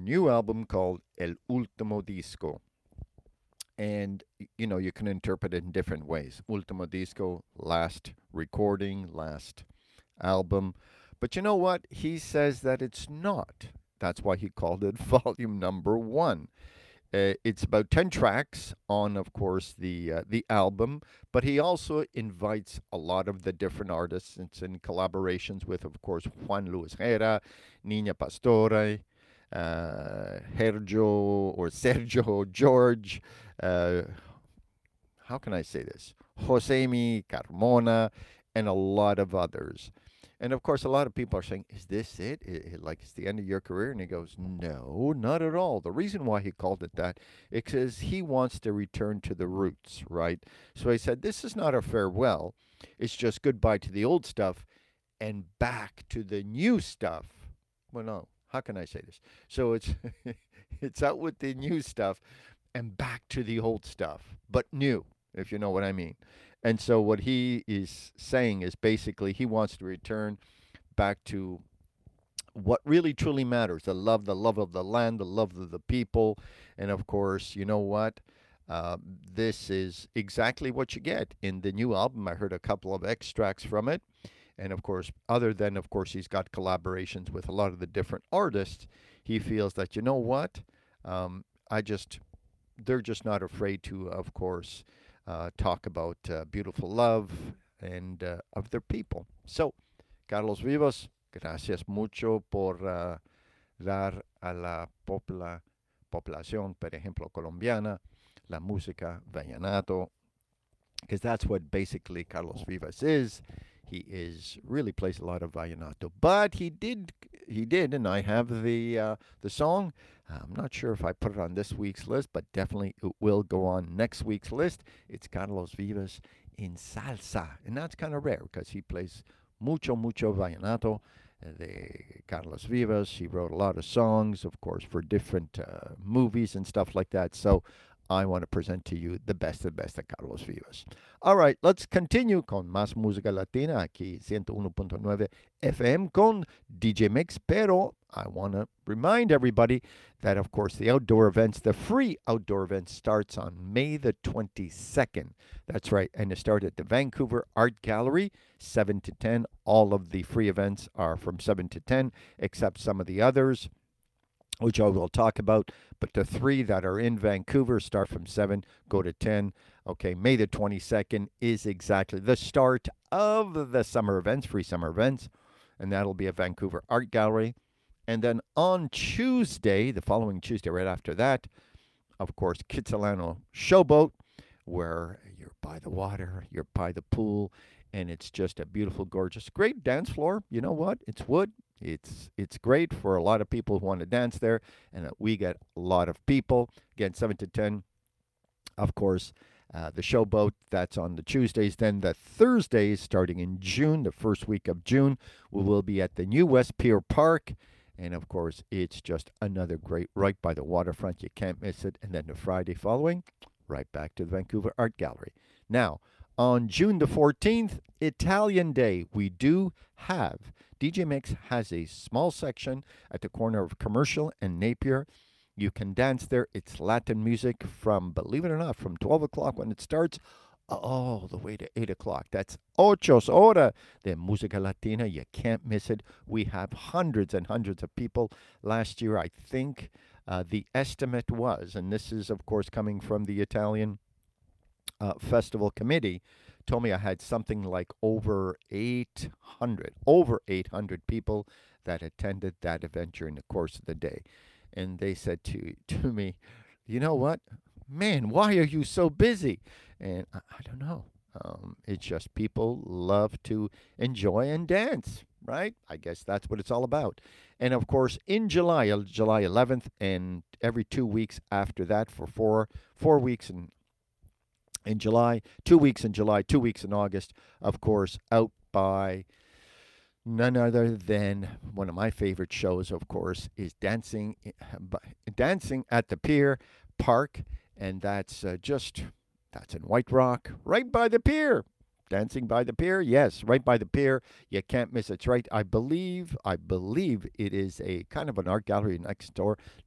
new album called El Último Disco. And, you can interpret it in different ways. Ultimo Disco, last recording, last album. But you know what? He says that it's not. That's why he called it volume number one. It's about 10 tracks on, of course, the album, but he also invites a lot of the different artists. It's in collaborations with, of course, Juan Luis Guerra, Nina Pastore, Sergio or Sergio George. Uh, how can I say this? Josemi Carmona, and a lot of others. And of course, a lot of people are saying, "Is this it? Like it's the end of your career?" And he goes, "No, not at all." The reason why he called it that is because he wants to return to the roots, right? So he said, "This is not a farewell; it's just goodbye to the old stuff and back to the new stuff." Well, no, how can I say this? So it's it's out with the new stuff and back to the old stuff, but new, if you know what I mean. And so what he is saying is basically he wants to return back to what really truly matters: the love of the land, the love of the people. And of course, you know what? This is exactly what you get in the new album. I heard a couple of extracts from it. And of course, other than, of course, he's got collaborations with a lot of the different artists, he feels that, you know what? I just they're just not afraid to, of course, talk about beautiful love and of their people. So, Carlos Vivas, gracias mucho por dar a la población, por ejemplo, colombiana, la música vallenato, because that's what basically Carlos Vivas is. He is really plays a lot of vallenato, but he did, and I have the song. I'm not sure if I put it on this week's list, but definitely it will go on next week's list. It's Carlos Vivas in salsa, and that's kind of rare because he plays mucho vallenato. The Carlos Vivas, he wrote a lot of songs, of course, for different movies and stuff like that. So I want to present to you the best of Carlos Vivas. All right, let's continue con más música latina aquí 101.9 FM con DJ Mix, pero I want to remind everybody that, of course, the outdoor events, the free outdoor event starts on May the 22nd. That's right, and it starts at the Vancouver Art Gallery, 7 to 10. All of the free events are from 7 to 10, except some of the others, which I will talk about. But the three that are in Vancouver start from 7, go to 10. Okay, May the 22nd is exactly the start of the summer events, free summer events, and that'll be at Vancouver Art Gallery. And then on Tuesday, the following Tuesday, right after that, of course, Kitsilano Showboat, where you're by the water, you're by the pool, and it's just a beautiful, gorgeous, great dance floor. You know what? It's wood. It's great for a lot of people who want to dance there, and we get a lot of people. Again, 7 to 10, of course. The showboat, that's on the Tuesdays. Then the Thursdays, starting in June, the first week of June, we will be at the New West Pier Park. And of course, it's just another great, right by the waterfront. You can't miss it. And then the Friday following, right back to the Vancouver Art Gallery. Now, on June the 14th, Italian Day, we do have DJ Mix has a small section at the corner of Commercial and Napier. You can dance there. It's Latin music from, believe it or not, from 12 o'clock when it starts all the way to 8 o'clock. That's Ocho Hora de Música Latina. You can't miss it. We have hundreds and hundreds of people. Last year, I think the estimate was, and this is, of course, coming from the Italian festival committee, told me I had something like over 800 people that attended that event during the course of the day. And they said to me, you know what? Man, why are you so busy? And I don't know. It's just people love to enjoy and dance, right? I guess that's what it's all about. And of course, in July, July 11th, and every 2 weeks after that for four weeks in July, 2 weeks in July, 2 weeks in August, of course, out by none other than one of my favorite shows, of course, is Dancing at the Pier Park, and that's in White Rock, right by the pier. Dancing by the pier, yes, right by the pier. You can't miss it. It's right. I believe it is a kind of an art gallery next door.